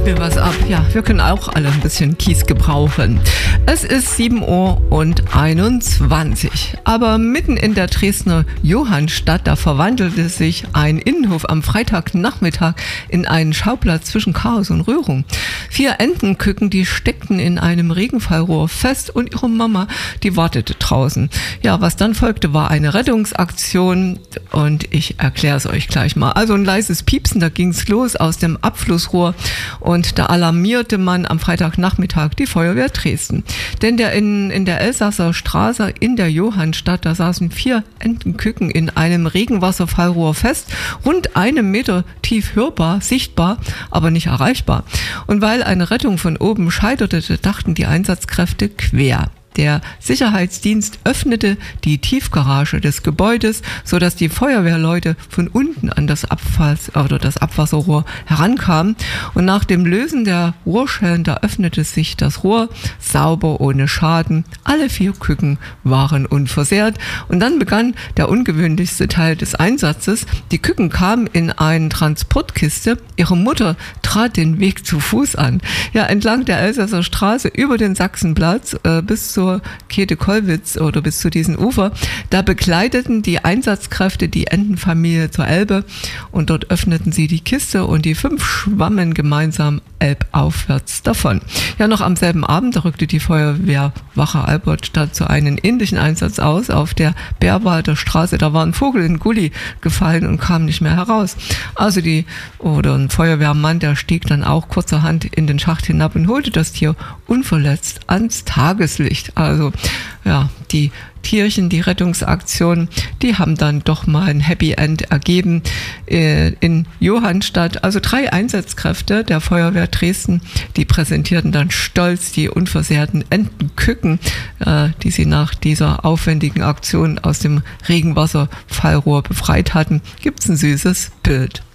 mir was ab. Ja, wir können auch alle ein bisschen Kies gebrauchen. Es ist 7:21 Uhr. Aber mitten in der Dresdner Johannstadt, da verwandelte sich ein Innenhof am Freitagnachmittag in einen Schauplatz zwischen Chaos und Rührung. 4 Entenküken, die steckten in einem Regenfallrohr fest und ihre Mama, die wartete draußen. Ja, was dann folgte, war eine Rettungsaktion und ich erkläre es euch gleich mal. Also ein leises Piepsen, da ging es los aus dem Abflussrohr und da alarmierte man am Freitagnachmittag die Feuerwehr Dresden. Denn in der Elsasser Straße in der Johannstadt, da saßen 4 Entenküken in einem Regenwasserfallrohr fest, rund 1 Meter tief hörbar, sichtbar, aber nicht erreichbar. Und weil eine Rettung von oben scheiterte, dachten die Einsatzkräfte quer. Der Sicherheitsdienst öffnete die Tiefgarage des Gebäudes, sodass die Feuerwehrleute von unten an das Abwasserrohr herankamen. Und nach dem Lösen der Rohrschellen, da öffnete sich das Rohr, sauber, ohne Schaden. Alle 4 Küken waren unversehrt. Und dann begann der ungewöhnlichste Teil des Einsatzes. Die Küken kamen in eine Transportkiste. Ihre Mutter trat den Weg zu Fuß an. Ja, entlang der Elsasser Straße über den Sachsenplatz bis zur Käthe-Kollwitz oder bis zu diesem Ufer. Da begleiteten die Einsatzkräfte die Entenfamilie zur Elbe und dort öffneten sie die Kiste und die 5 schwammen gemeinsam elbaufwärts davon. Ja, noch am selben Abend, da rückte die Feuerwehrwache Albertstadt zu einem ähnlichen Einsatz aus. Auf der Bärwalder Straße, da war ein Vogel in den Gully gefallen und kam nicht mehr heraus. Also ein Feuerwehrmann, der stieg dann auch kurzerhand in den Schacht hinab und holte das Tier unverletzt ans Tageslicht. Also ja, die Tierchen, die Rettungsaktion, die haben dann doch mal ein Happy End ergeben in Johannstadt. Also 3 Einsatzkräfte der Feuerwehr Dresden, die präsentierten dann stolz die unversehrten Entenküken, die sie nach dieser aufwendigen Aktion aus dem Regenwasserfallrohr befreit hatten. Gibt's ein süßes Bild.